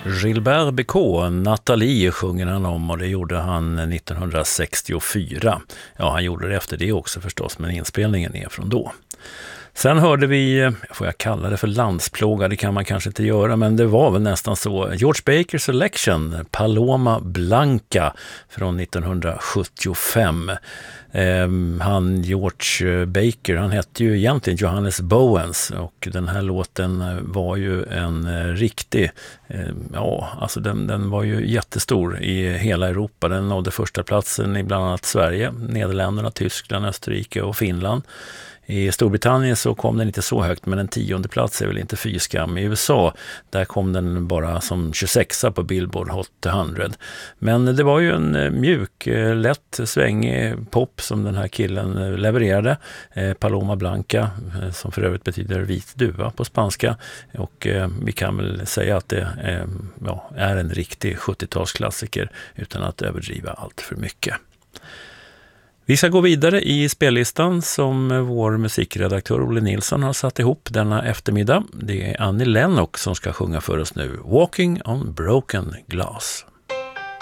Gilbert Bécaud, Nathalie sjunger han om, och det gjorde han 1964. Ja, han gjorde det efter det också förstås, men inspelningen är från då. Sen hörde vi, får jag kalla det för landsplåga, det kan man kanske inte göra, men det var väl nästan så. George Baker Selection, Paloma Blanca från 1975. Han George Baker, han hette ju egentligen Johannes Bowens, och den här låten var ju en riktig, alltså den var ju jättestor i hela Europa. Den nådde första platsen i bland annat Sverige, Nederländerna, Tyskland, Österrike och Finland. I Storbritannien så kom den inte så högt, men en 10:e plats är väl inte fy skam. I USA, där kom den bara som 26 på Billboard Hot 100. Men det var ju en mjuk, lätt, svängig pop som den här killen levererade. Paloma Blanca, som för övrigt betyder vit duva på spanska. Och vi kan väl säga att det är en riktig 70-talsklassiker utan att överdriva allt för mycket. Vi ska gå vidare i spellistan som vår musikredaktör Olle Nilsson har satt ihop denna eftermiddag. Det är Annie Lennox som ska sjunga för oss nu, Walking on Broken Glass.